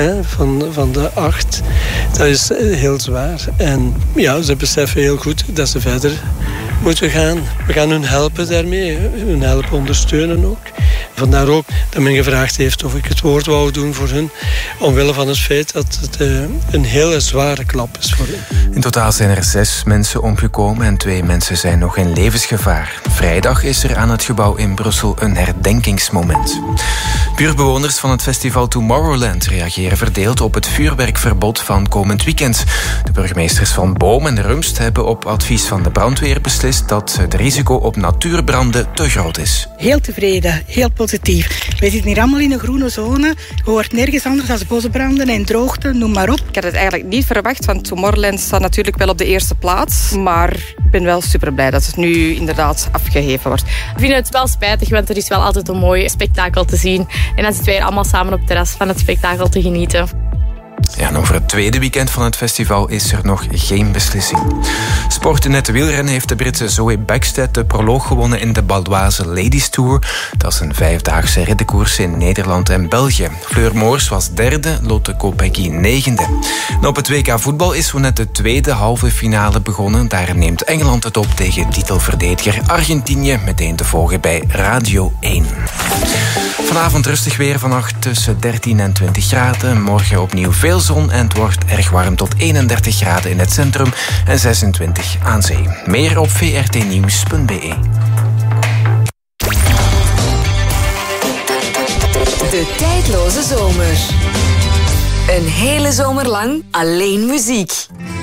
van de 8. Dat is heel zwaar. En ja, ze beseffen heel goed dat ze verder moeten gaan. We gaan hun helpen daarmee, hun helpen ondersteunen ook. Vandaar ook dat men gevraagd heeft of ik het woord wou doen voor hun, omwille van het feit dat het een hele zware klap is voor hen. In totaal zijn er 6 mensen omgekomen en 2 mensen zijn nog in levensgevaar. Vrijdag is er aan het gebouw in Brussel een herdenkingsmoment. Buurtbewoners van het festival Tomorrowland reageren verdeeld op het vuurwerkverbod van komend weekend. De burgemeesters van Boom en Rumst hebben op advies van de brandweer beslist dat het risico op natuurbranden te groot is. Heel tevreden, heel positief. Wij zitten hier allemaal in een groene zone. Je hoort nergens anders dan bosbranden en droogte, noem maar op. Ik had het eigenlijk niet verwacht, want Tomorrowland staat natuurlijk wel op de eerste plaats. Maar ik ben wel super blij dat het nu inderdaad afgeheven wordt. Ik vind het wel spijtig, want er is wel altijd een mooi spektakel te zien. En dan zitten wij allemaal samen op het terras van het spektakel te genieten. Ja, en over het tweede weekend van het festival is er nog geen beslissing. Sport in het wielrennen heeft de Britse Zoe Bäckstedt de proloog gewonnen in de Baloise Ladies Tour. Dat is een 5-daagse riddenkoers in Nederland en België. Fleur Moors was 3e, Lotte Kopecky 9e. En op het WK voetbal is zo net de tweede halve finale begonnen. Daar neemt Engeland het op tegen titelverdediger Argentinië, meteen te volgen bij Radio 1. Vanavond rustig weer, vannacht tussen 13 en 20 graden. Morgen opnieuw veel zon en het wordt erg warm tot 31 graden in het centrum en 26 aan zee. Meer op vrtnieuws.be. De tijdloze zomer. Een hele zomer lang alleen muziek.